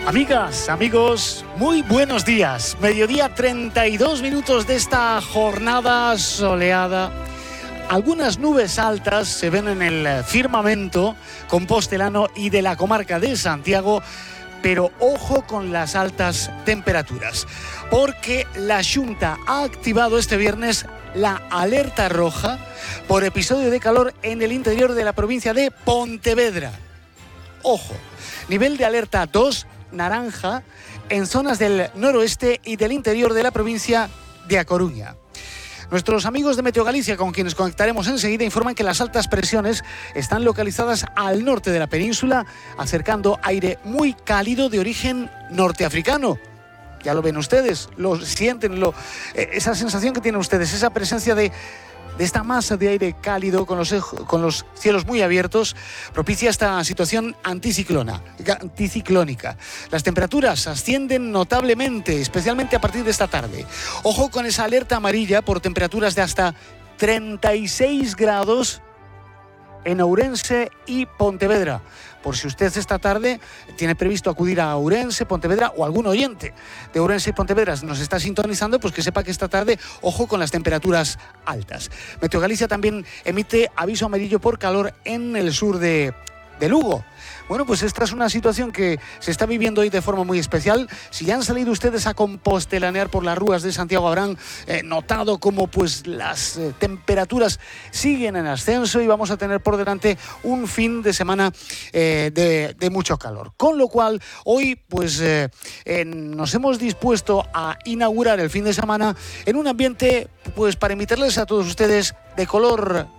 Amigas, amigos, muy buenos días. Mediodía 32 minutos de esta jornada soleada. Algunas nubes altas se ven en el firmamento compostelano y de la comarca de Santiago, pero ojo con las altas temperaturas, porque la Xunta ha activado este viernes la alerta roja por episodio de calor en el interior de la provincia de Pontevedra. Ojo, nivel de alerta 2, naranja, en zonas del noroeste y del interior de la provincia de A Coruña. Nuestros amigos de Meteo Galicia, con quienes conectaremos enseguida, informan que las altas presiones están localizadas al norte de la península, acercando aire muy cálido de origen norteafricano. Ya lo ven ustedes, lo sienten, esa sensación que tienen ustedes, esa presencia de esta masa de aire cálido con los cielos muy abiertos, propicia esta situación anticiclónica. Las temperaturas ascienden notablemente, especialmente a partir de esta tarde. Ojo con esa alerta amarilla por temperaturas de hasta 36 grados en Ourense y Pontevedra. Por si usted esta tarde tiene previsto acudir a Ourense, Pontevedra, o algún oyente de Ourense y Pontevedra nos está sintonizando, pues que sepa que esta tarde, ojo con las temperaturas altas. Meteo Galicia también emite aviso amarillo por calor en el sur de Lugo. Bueno, pues esta es una situación que se está viviendo hoy de forma muy especial. Si ya han salido ustedes a compostelanear por las rúas de Santiago, habrán notado cómo pues las temperaturas siguen en ascenso y vamos a tener por delante un fin de semana de mucho calor. Con lo cual, hoy pues nos hemos dispuesto a inaugurar el fin de semana en un ambiente pues para invitarles a todos ustedes de color